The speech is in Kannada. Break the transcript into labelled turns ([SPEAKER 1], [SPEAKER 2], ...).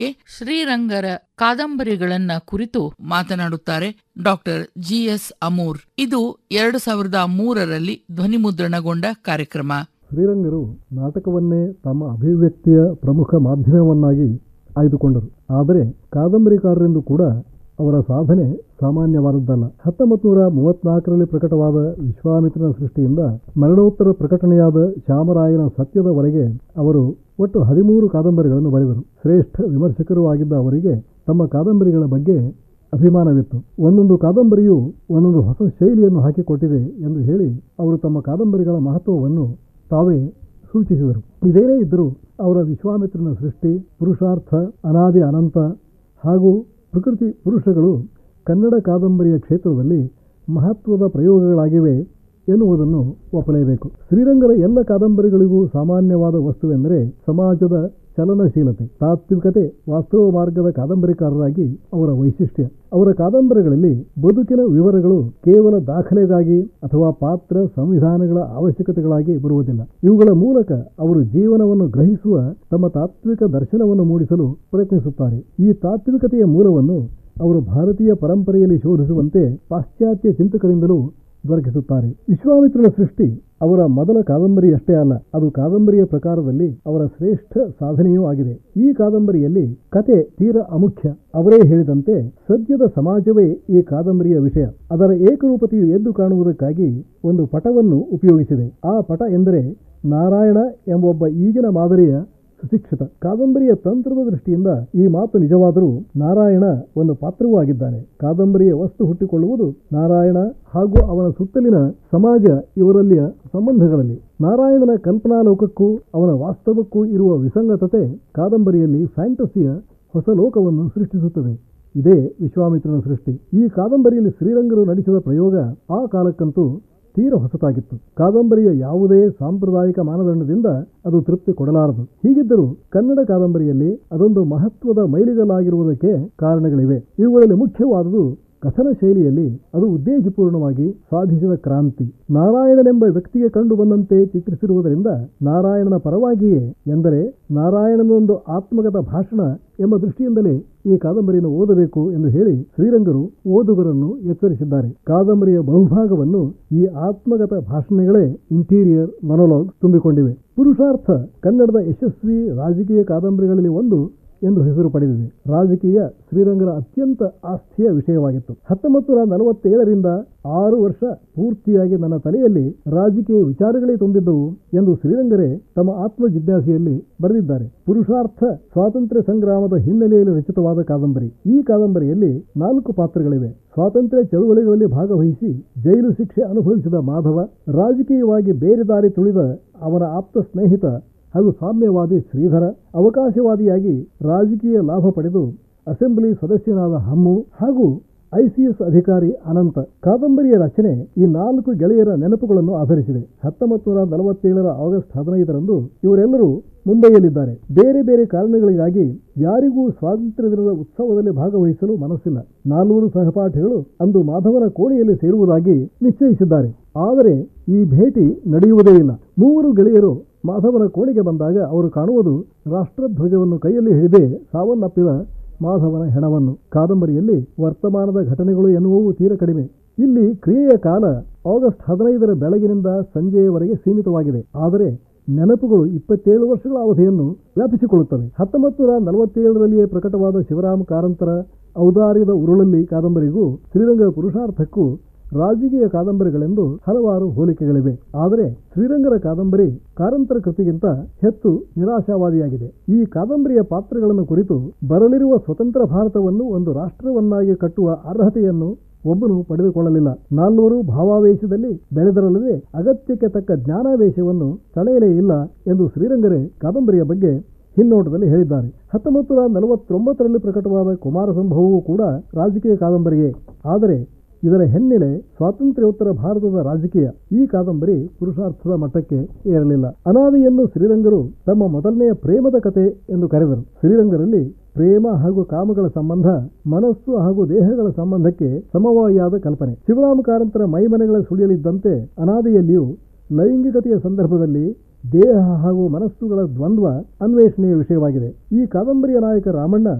[SPEAKER 1] ಶ್ರೀರಂಗರ ಕಾದಂಬರಿಗಳನ್ನ ಕುರಿತು ಮಾತನಾಡುತ್ತಾರೆ ಡಾಕ್ಟರ್ GS ಅಮೂರ್. ಇದು 2003ರಲ್ಲಿ ಧ್ವನಿಮುದ್ರಣಗೊಂಡ ಕಾರ್ಯಕ್ರಮ.
[SPEAKER 2] ಶ್ರೀರಂಗರು ನಾಟಕವನ್ನೇ ತಮ್ಮ ಅಭಿವ್ಯಕ್ತಿಯ ಪ್ರಮುಖ ಮಾಧ್ಯಮವನ್ನಾಗಿ ಆಯ್ದುಕೊಂಡರು. ಆದರೆ ಕಾದಂಬರಿಕಾರರೆಂದು ಕೂಡ ಅವರ ಸಾಧನೆ ಸಾಮಾನ್ಯವಾದದ್ದಲ್ಲ. 1934ರಲ್ಲಿ ಪ್ರಕಟವಾದ ವಿಶ್ವಾಮಿತ್ರನ ಸೃಷ್ಟಿಯಿಂದ ಮರಣೋತ್ತರ ಪ್ರಕಟಣೆಯಾದ ಶ್ಯಾಮರಾಯನ ಸತ್ಯದವರೆಗೆ ಅವರು ಒಟ್ಟು 13 ಕಾದಂಬರಿಗಳನ್ನು ಬರೆದರು. ಶ್ರೇಷ್ಠ ವಿಮರ್ಶಕರೂ ಆಗಿದ್ದ ಅವರಿಗೆ ತಮ್ಮ ಕಾದಂಬರಿಗಳ ಬಗ್ಗೆ ಅಭಿಮಾನವಿತ್ತು. ಒಂದೊಂದು ಕಾದಂಬರಿಯು ಒಂದೊಂದು ಹೊಸ ಶೈಲಿಯನ್ನು ಹಾಕಿಕೊಟ್ಟಿದೆ ಎಂದು ಹೇಳಿ ಅವರು ತಮ್ಮ ಕಾದಂಬರಿಗಳ ಮಹತ್ವವನ್ನು ತಾವೇ ಸೂಚಿಸಿದರು. ಇದೇನೇ ಇದ್ದರೂ ಅವರ ವಿಶ್ವಾಮಿತ್ರನ ಸೃಷ್ಟಿ, ಪುರುಷಾರ್ಥ, ಅನಾದಿ ಅನಂತ ಹಾಗೂ ಪ್ರಕೃತಿ ಪುರುಷಗಳು ಕನ್ನಡ ಕಾದಂಬರಿಯ ಕ್ಷೇತ್ರದಲ್ಲಿ ಮಹತ್ವದ ಪ್ರಯೋಗಗಳಾಗಿವೆ ಎನ್ನುವುದನ್ನು ಒಪ್ಪಲೇಬೇಕು. ಶ್ರೀರಂಗರ ಎಲ್ಲ ಕಾದಂಬರಿಗಳಿಗೂ ಸಾಮಾನ್ಯವಾದ ವಸ್ತುವೆಂದರೆ ಸಮಾಜದ ಚಲನಶೀಲತೆ, ತಾತ್ವಿಕತೆ, ವಾಸ್ತವ ಮಾರ್ಗದ ಕಾದಂಬರಿಕಾರರಾಗಿ ಅವರ ವೈಶಿಷ್ಟ್ಯ. ಅವರ ಕಾದಂಬರಿಗಳಲ್ಲಿ ಬದುಕಿನ ವಿವರಗಳು ಕೇವಲ ದಾಖಲೆಗಾಗಿ ಅಥವಾ ಪಾತ್ರ ಸಂವಿಧಾನಗಳ ಅವಶ್ಯಕತೆಗಳಾಗಿ ಬರುವುದಿಲ್ಲ. ಇವುಗಳ ಮೂಲಕ ಅವರು ಜೀವನವನ್ನು ಗ್ರಹಿಸುವ ತಮ್ಮ ತಾತ್ವಿಕ ದರ್ಶನವನ್ನು ಮೂಡಿಸಲು ಪ್ರಯತ್ನಿಸುತ್ತಾರೆ. ಈ ತಾತ್ವಿಕತೆಯ ಮೂಲವನ್ನು ಅವರು ಭಾರತೀಯ ಪರಂಪರೆಯಲ್ಲಿ ಶೋಧಿಸುವಂತೆ ಪಾಶ್ಚಾತ್ಯ ಚಿಂತಕರಿಂದಲೂ ದೊರಕಿಸುತ್ತಾರೆ. ವಿಶ್ವಾಮಿತ್ರನ ಸೃಷ್ಟಿ ಅವರ ಮೊದಲ ಕಾದಂಬರಿಯಷ್ಟೇ ಅಲ್ಲ, ಅದು ಕಾದಂಬರಿಯ ಪ್ರಕಾರದಲ್ಲಿ ಅವರ ಶ್ರೇಷ್ಠ ಸಾಧನೆಯೂ ಆಗಿದೆ. ಈ ಕಾದಂಬರಿಯಲ್ಲಿ ಕತೆ ತೀರ ಅಮುಖ್ಯ. ಅವರೇ ಹೇಳಿದಂತೆ ಸದ್ಯದ ಸಮಾಜವೇ ಈ ಕಾದಂಬರಿಯ ವಿಷಯ. ಅದರ ಏಕರೂಪತೆಯು ಎದ್ದು ಕಾಣುವುದಕ್ಕಾಗಿ ಒಂದು ಪಟವನ್ನು ಉಪಯೋಗಿಸಿದೆ. ಆ ಪಟ ಎಂದರೆ ನಾರಾಯಣ ಎಂಬೊಬ್ಬ ಈಗಿನ ಮಾದರಿಯ ಸುಶಿಕ್ಷಿತ. ಕಾದಂಬರಿಯ ತಂತ್ರದ ದೃಷ್ಟಿಯಿಂದ ಈ ಮಾತು ನಿಜವಾದರೂ ನಾರಾಯಣ ಒಂದು ಪಾತ್ರವೂ ಆಗಿದ್ದಾನೆ. ಕಾದಂಬರಿಯ ವಸ್ತು ಹುಟ್ಟಿಕೊಳ್ಳುವುದು ನಾರಾಯಣ ಹಾಗೂ ಅವನ ಸುತ್ತಲಿನ ಸಮಾಜ ಇವರಲ್ಲಿಯ ಸಂಬಂಧಗಳಲ್ಲಿ. ನಾರಾಯಣನ ಕಲ್ಪನಾಲೋಕಕ್ಕೂ ಅವನ ವಾಸ್ತವಕ್ಕೂ ಇರುವ ವಿಸಂಗತತೆ ಕಾದಂಬರಿಯಲ್ಲಿ ಫ್ಯಾಂಟಸಿಯ ಹೊಸ ಲೋಕವನ್ನು ಸೃಷ್ಟಿಸುತ್ತದೆ. ಇದೇ ವಿಶ್ವಾಮಿತ್ರನ ಸೃಷ್ಟಿ. ಈ ಕಾದಂಬರಿಯಲ್ಲಿ ಶ್ರೀರಂಗರು ನಡೆಸಿದ ಪ್ರಯೋಗ ಆ ಕಾಲಕ್ಕಂತೂ ತೀರ ಹೊಸತಾಗಿತ್ತು. ಕಾದಂಬರಿಯ ಯಾವುದೇ ಸಾಂಪ್ರದಾಯಿಕ ಮಾನದಂಡದಿಂದ ಅದು ತೃಪ್ತಿ ಕೊಡಲಾರದು. ಹೀಗಿದ್ದರೂ ಕನ್ನಡ ಕಾದಂಬರಿಯಲ್ಲಿ ಅದೊಂದು ಮಹತ್ವದ ಮೈಲಿಗಲ್ಲಾಗಿರುವುದಕ್ಕೆ ಕಾರಣಗಳಿವೆ. ಇವುಗಳಲ್ಲಿ ಮುಖ್ಯವಾದುದು ಕಥನ ಶೈಲಿಯಲ್ಲಿ ಅದು ಉದ್ದೇಶಪೂರ್ಣವಾಗಿ ಸಾಧಿಸಿದ ಕ್ರಾಂತಿ. ನಾರಾಯಣನೆಂಬ ವ್ಯಕ್ತಿಗೆ ಕಂಡು ಬಂದಂತೆ ಚಿತ್ರಿಸಿರುವುದರಿಂದ ನಾರಾಯಣನ ಪರವಾಗಿಯೇ ಎಂದರೆ ನಾರಾಯಣನೊಂದು ಆತ್ಮಗತ ಭಾಷಣ ಎಂಬ ದೃಷ್ಟಿಯಿಂದಲೇ ಈ ಕಾದಂಬರಿಯನ್ನು ಓದಬೇಕು ಎಂದು ಹೇಳಿ ಶ್ರೀರಂಗರು ಓದುಗರನ್ನು ಎಚ್ಚರಿಸಿದ್ದಾರೆ. ಕಾದಂಬರಿಯ ಬಹುಭಾಗವನ್ನು ಈ ಆತ್ಮಗತ ಭಾಷಣಗಳೇ ಇಂಟೀರಿಯರ್ ಮೊನೊಲಾಗ್ ತುಂಬಿಕೊಂಡಿವೆ. ಪುರುಷಾರ್ಥ ಕನ್ನಡದ ಯಶಸ್ವಿ ರಾಜಕೀಯ ಕಾದಂಬರಿಗಳಲ್ಲಿ ಒಂದು ಎಂದು ಹೆಸರು ಪಡೆದಿದೆ. ರಾಜಕೀಯ ಶ್ರೀರಂಗರ ಅತ್ಯಂತ ಆಸ್ಥೆಯ ವಿಷಯವಾಗಿತ್ತು. 1947ರಿಂದ 6 ವರ್ಷ ಪೂರ್ತಿಯಾಗಿ ನನ್ನ ತಲೆಯಲ್ಲಿ ರಾಜಕೀಯ ವಿಚಾರಗಳೇ ತುಂಬಿದ್ದವು ಎಂದು ಶ್ರೀರಂಗರೇ ತಮ್ಮ ಆತ್ಮ ಜಿಜ್ಞಾಸೆಯಲ್ಲಿ ಬರೆದಿದ್ದಾರೆ. ಪುರುಷಾರ್ಥ ಸ್ವಾತಂತ್ರ್ಯ ಸಂಗ್ರಾಮದ ಹಿನ್ನೆಲೆಯಲ್ಲಿ ರಚಿತವಾದ ಕಾದಂಬರಿ. ಈ ಕಾದಂಬರಿಯಲ್ಲಿ 4 ಪಾತ್ರಗಳಿವೆ. ಸ್ವಾತಂತ್ರ್ಯ ಚಳುವಳಿಗಳಲ್ಲಿ ಭಾಗವಹಿಸಿ ಜೈಲು ಶಿಕ್ಷೆ ಅನುಭವಿಸಿದ ಮಾಧವ, ರಾಜಕೀಯವಾಗಿ ಬೇರೆ ದಾರಿ ತುಳಿದ ಅವನ ಆಪ್ತ ಸ್ನೇಹಿತ ಹಾಗೂ ಸಾಮ್ಯವಾದಿ ಶ್ರೀಧರ, ಅವಕಾಶವಾದಿಯಾಗಿ ರಾಜಕೀಯ ಲಾಭ ಪಡೆದು ಅಸೆಂಬ್ಲಿ ಸದಸ್ಯನಾದ ಹಮ್ಮು ಹಾಗೂ ICS ಅಧಿಕಾರಿ ಅನಂತ. ಕಾದಂಬರಿಯ ರಚನೆ ಈ 4 ಗೆಳೆಯರ ನೆನಪುಗಳನ್ನು ಆಧರಿಸಿದೆ. 1947ರ ಆಗಸ್ಟ್ 15ರಂದು ಇವರೆಲ್ಲರೂ ಮುಂಬೈಯಲ್ಲಿದ್ದಾರೆ. ಬೇರೆ ಬೇರೆ ಕಾರಣಗಳಿಗಾಗಿ ಯಾರಿಗೂ ಸ್ವಾತಂತ್ರ್ಯ ದಿನದ ಉತ್ಸವದಲ್ಲಿ ಭಾಗವಹಿಸಲು ಮನಸ್ಸಿಲ್ಲ. 4 ಸಹಪಾಠಿಗಳು ಅಂದು ಮಾಧವನ ಕೋಣೆಯಲ್ಲಿ ಸೇರುವುದಾಗಿ ನಿಶ್ಚಯಿಸಿದ್ದಾರೆ. ಆದರೆ ಈ ಭೇಟಿ ನಡೆಯುವುದೇ ಇಲ್ಲ. 3 ಗೆಳೆಯರು ಮಾಧವನ ಕೋಣೆಗೆ ಬಂದಾಗ ಅವರು ಕಾಣುವುದು ರಾಷ್ಟ್ರಧ್ವಜವನ್ನು ಕೈಯಲ್ಲಿ ಹಿಡಿದೇ ಸಾವನ್ನಪ್ಪಿದ ಮಾಧವನ ಹೆಣವನ್ನು. ಕಾದಂಬರಿಯಲ್ಲಿ ವರ್ತಮಾನದ ಘಟನೆಗಳು ಎನ್ನುವವು ತೀರ ಕಡಿಮೆ. ಇಲ್ಲಿ ಕ್ರಿಯೆಯ ಕಾಲ ಆಗಸ್ಟ್ 15ರ ಬೆಳಗಿನಿಂದ ಸಂಜೆಯವರೆಗೆ ಸೀಮಿತವಾಗಿದೆ. ಆದರೆ ನೆನಪುಗಳು 27 ವರ್ಷಗಳ ಅವಧಿಯನ್ನು ವ್ಯಾಪಿಸಿಕೊಳ್ಳುತ್ತವೆ. 1947ರಲ್ಲಿಯೇ ಪ್ರಕಟವಾದ ಶಿವರಾಮ ಕಾರಂತರ ಔದಾರ್ಯದ ಉರುಳಲ್ಲಿ ಕಾದಂಬರಿಗೂ ಶ್ರೀರಂಗ ಪುರುಷಾರ್ಥಕ್ಕೂ ರಾಜಕೀಯ ಕಾದಂಬರಿಗಳೆಂದು ಹಲವಾರು ಹೋಲಿಕೆಗಳಿವೆ. ಆದರೆ ಶ್ರೀರಂಗರ ಕಾದಂಬರಿ ಕಾರಂತರ ಕೃತಿಗಿಂತ ಹೆಚ್ಚು ನಿರಾಶಾವಾದಿಯಾಗಿದೆ. ಈ ಕಾದಂಬರಿಯ ಪಾತ್ರಗಳನ್ನು ಕುರಿತು ಬರಲಿರುವ ಸ್ವತಂತ್ರ ಭಾರತವನ್ನು ಒಂದು ರಾಷ್ಟ್ರವನ್ನಾಗಿ ಕಟ್ಟುವ ಅರ್ಹತೆಯನ್ನು ಒಬ್ಬನು ಪಡೆದುಕೊಳ್ಳಲಿಲ್ಲ. 4 ಭಾವಾವೇಶದಲ್ಲಿ ಬೆಳೆದರಲ್ಲದೆ ಅಗತ್ಯಕ್ಕೆ ತಕ್ಕ ಜ್ಞಾನಾವೇಶವನ್ನು ತಳೆಯಲೇ ಇಲ್ಲ ಎಂದು ಶ್ರೀರಂಗರೇ ಕಾದಂಬರಿಯ ಬಗ್ಗೆ ಹಿನ್ನೋಟದಲ್ಲಿ ಹೇಳಿದ್ದಾರೆ. 1949ರಲ್ಲಿ ಪ್ರಕಟವಾದ ಕುಮಾರ ಸಂಭವವೂ ಕೂಡ ರಾಜಕೀಯ ಕಾದಂಬರಿಯೇ. ಆದರೆ ಇದರ ಹಿನ್ನೆಲೆ ಸ್ವಾತಂತ್ರ್ಯೋತ್ತರ ಭಾರತದ ರಾಜಕೀಯ. ಈ ಕಾದಂಬರಿ ಪುರುಷಾರ್ಥದ ಮಟ್ಟಕ್ಕೆ ಏರಲಿಲ್ಲ. ಅನಾದಿಯನ್ನು ಶ್ರೀರಂಗರು ತಮ್ಮ ಮೊದಲನೆಯ ಪ್ರೇಮದ ಕತೆ ಎಂದು ಕರೆದರು. ಶ್ರೀರಂಗರಲ್ಲಿ ಪ್ರೇಮ ಹಾಗೂ ಕಾಮಗಳ ಸಂಬಂಧ ಮನಸ್ಸು ಹಾಗೂ ದೇಹಗಳ ಸಂಬಂಧಕ್ಕೆ ಸಮವಾಯಿಯಾದ ಕಲ್ಪನೆ. ಶಿವರಾಮ ಕಾರಂತರ ಮೈಮನೆಗಳ ಸುಳಿಯಲಿದ್ದಂತೆ ಅನಾದಿಯಲ್ಲಿಯೂ ಲೈಂಗಿಕತೆಯ ಸಂದರ್ಭದಲ್ಲಿ ದೇಹ ಹಾಗೂ ಮನಸ್ಸುಗಳ ದ್ವಂದ್ವ ಅನ್ವೇಷಣೆಯ ವಿಷಯವಾಗಿದೆ. ಈ ಕಾದಂಬರಿಯ ನಾಯಕ ರಾಮಣ್ಣ